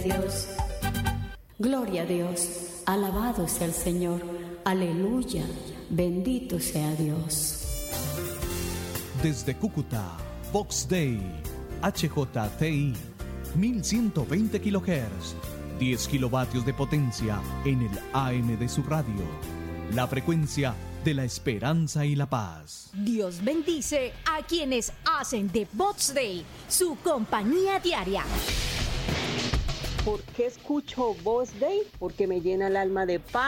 Dios. Gloria a Dios, alabado sea el Señor, aleluya, bendito sea Dios. Desde Cúcuta, Vox Day, HJTI, 1120 kHz, 10 kilovatios de potencia en el AM de su radio. La frecuencia de la esperanza y la paz. Dios bendice a quienes hacen de Vox Day su compañía diaria. ¿Por qué escucho Vox Day? Porque me llena el alma de paz.